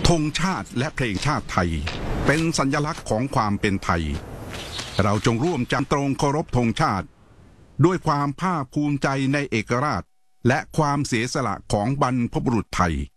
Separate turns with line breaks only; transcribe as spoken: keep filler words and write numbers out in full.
ธงชาติและเพลงชาติไทยเป็นสัญลักษณ์ของความเป็นไทยเราจงร่วมจันตรงเคารพธงชาติด้วยความภาคภูมิใจในเอกราชและความเสียสละของบรรพบุรุษไทย